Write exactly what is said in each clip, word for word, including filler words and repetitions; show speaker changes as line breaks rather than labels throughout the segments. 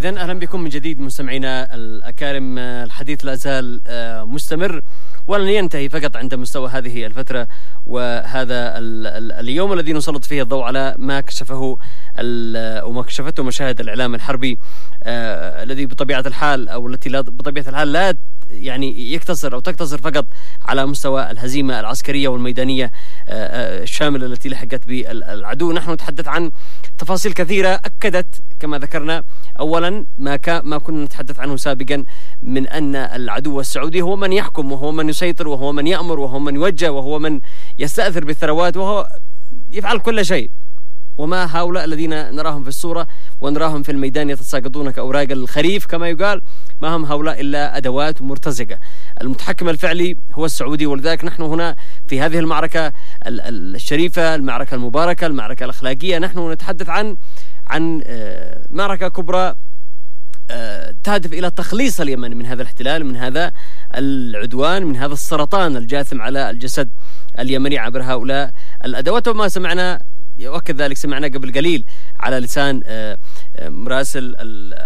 إذن أهلا بكم من جديد مستمعينا الأكارم. الحديث لا زال مستمر ولن ينتهي فقط عند مستوى هذه الفترة وهذا اليوم الذي نسلط فيه الضوء على ما كشفه وما كشفته مشاهد الإعلام الحربي الذي بطبيعة الحال أو التي لا بطبيعة الحال لا يعني يقتصر أو تقتصر فقط على مستوى الهزيمة العسكرية والميدانية الشاملة التي لحقت بالعدو. نحن نتحدث عن تفاصيل كثيرة أكدت كما ذكرنا أولا ما ما كنا نتحدث عنه سابقا من أن العدو السعودي هو من يحكم وهو من يسيطر وهو من يأمر وهو من يوجه وهو من يستأثر بالثروات وهو يفعل كل شيء، وما هؤلاء الذين نراهم في الصورة ونراهم في الميدان يتساقطون كأوراق الخريف كما يقال، ما هم هؤلاء إلا أدوات مرتزقة. المتحكم الفعلي هو السعودي، ولذلك نحن هنا في هذه المعركة الشريفة، المعركة المباركة، المعركة الأخلاقية، نحن نتحدث عن عن معركة كبرى تهدف إلى تخليص اليمن من هذا الاحتلال، من هذا العدوان، من هذا السرطان الجاثم على الجسد اليمني عبر هؤلاء الأدوات. وما سمعنا يؤكد ذلك، سمعنا قبل قليل على لسان مراسل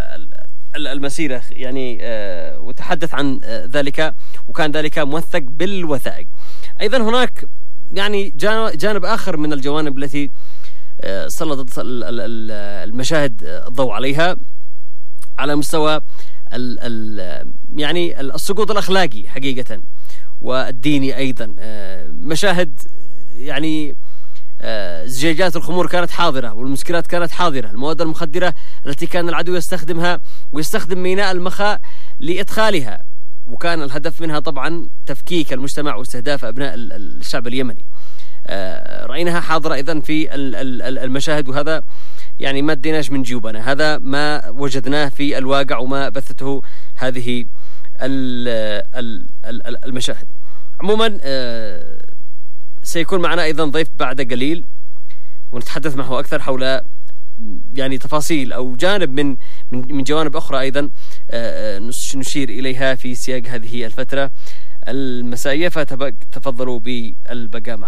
المسيرة يعني وتحدث عن ذلك، وكان ذلك موثق بالوثائق. أيضا هناك يعني جانب آخر من الجوانب التي سلطت المشاهد الضوء عليها على مستوى ال ال يعني السقوط الأخلاقي حقيقة والديني أيضا. مشاهد يعني زجاجات الخمور كانت حاضرة والمسكرات كانت حاضرة، المواد المخدرة التي كان العدو يستخدمها ويستخدم ميناء المخا لإدخالها، وكان الهدف منها طبعا تفكيك المجتمع واستهداف أبناء الشعب اليمني. رأيناها حاضرة أيضا في المشاهد، وهذا يعني ما اديناش من جيوبنا، هذا ما وجدناه في الواقع وما بثته هذه المشاهد. عموما سيكون معنا أيضا ضيف بعد قليل ونتحدث معه أكثر حول يعني تفاصيل أو جانب من من من جوانب أخرى أيضا نشير إليها في سياق هذه الفترة المسائية، فتفضلوا بالبقاء معنا.